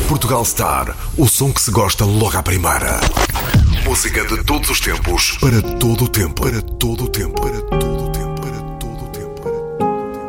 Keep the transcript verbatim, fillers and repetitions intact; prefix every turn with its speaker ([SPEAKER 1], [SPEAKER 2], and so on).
[SPEAKER 1] Portugal Star, o som que se gosta logo à primeira. Música de todos os tempos, para todo o tempo, para todo o tempo.